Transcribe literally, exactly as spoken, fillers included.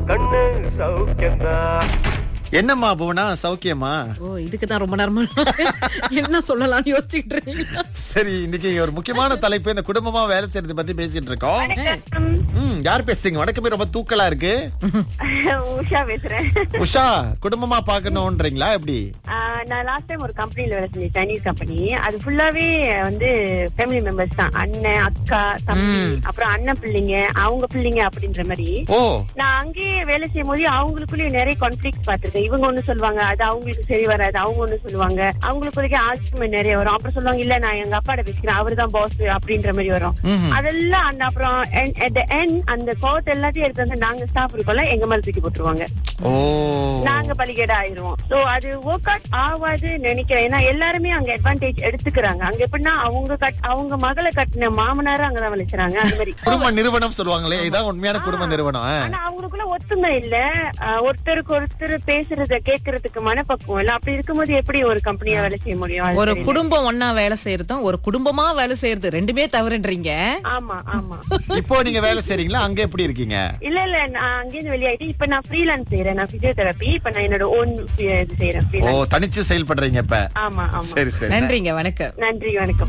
கண்ணு சௌக்கியம்தான். என்னம்மா புவனா, சௌக்கியமா? ஓ, இதுக்குதான் ரொம்ப நேரமா என்ன சொல்லலாம்னு யோசிச்சுட்டு இருக்கீங்களா? சரி, இன்னைக்கு ஒரு முக்கியமான தலைப்பு, இந்த குடும்பமா வேலை செய்யறத பத்தி பேசிட்டு இருக்கோம். ம், யார் பேசுறீங்க? வணக்கமே, ரொம்ப தூக்கலா இருக்கு. உஷா பேசுறேன். உஷா, குடும்பமா பாக்கணும்ன்றீங்களா எப்படி? ஆஹ் நான் லாஸ்ட் டைம் ஒரு கம்பெனில வேலை செஞ்சேன், சைனீஸ் கம்பெனி. அது ஃபுல்லாவே வந்து ஃபேமிலி மெம்பர்ஸ் தான். அண்ணன், அக்கா, தம்பி, அப்புறம் அண்ணன் பிள்ளைங்க, அவங்க பிள்ளைங்க அப்படின்ற மாதிரி. ஓ, நான் அங்கேயே வேலை செய்யும் போது அவங்களுக்குள்ளேயே நிறைய கான்ஃபிளிக்ஸ் பார்த்திருக்கேன். இவங்க ஒண்ணு சொல்லுவாங்க, அது அவங்களுக்கு சரி வராது. அவங்க ஒண்ணு சொல்லுவாங்க, அவங்களுக்கு ஆர்குமெண்ட் நிறைய வரும். அப்புறம் சொல்லுவாங்க, இல்ல நான் எங்க அப்பாட பேசிக்கிறேன், அவரு தான் பாஸ் அப்படின்ற மாதிரி வரும். அதெல்லாம் அந்த அப்புறம் at the end அந்த கோவத்தை எல்லாத்தையும் எடுத்து வந்து நாங்க ஸ்டாஃப் இருக்கோம்ல, எங்க மேல தூக்கி போட்டுருவாங்க. ஓ, நாங்க பலிகேடா ஆயிருவோம். சோ அது ஒர்க் அவுட் ஆகாது நினைக்கிறேன். ஏன்னா எல்லாருமே அங்க அட்வான்டேஜ் எடுத்துக்கிறாங்க. அங்க எப்படின்னா அவங்க கட் அவங்க மகளை கட்டின மாமனாரும் அங்கதான் வலிச்சுறாங்க. அந்த மாதிரி குடும்ப நிறுவனம் சொல்லுவாங்களே, இதான் உண்மையான குடும்ப நிறுவனம். ஆனா அவங்களுக்குள்ள ஒத்துமை இல்ல. அஹ் ஒருத்தருக்கு ஒருத்தர் பேசுறத கேட்கறதுக்கு மனப்பக்குவம் இல்ல. அப்படி இருக்கும்போது எப்படி ஒரு கம்பெனியா வேலை செய்ய முடியும்? அது ஒரு தெரியல. குடும்பம் ஒன்னா வேலை செய்யறதும் ஒரு குடும்பமா வேலை செய்யறது ரெண்டுமே தவறுன்றீங்க. ஆமா ஆமா. இப்போ நீங்க வேலை செய்றீங்களா? அங்க எப்படி இருக்கீங்க? இல்ல இல்ல, நான் அங்கேயிருந்து வெளியாயிட்டு இப்ப நான் ஃப்ரீலான்ஸ் செய்யறேன். நான் பிசியோதெரபி. இப்ப நான் என்னோட ஓன் இது செய்யறேன். ஓ, தனிச்சு செயல்படுறீங்க இப்ப? ஆமா ஆமா. சரி சரி. நன்றிங்க, வணக்கம். நன்றி, வணக்கம்.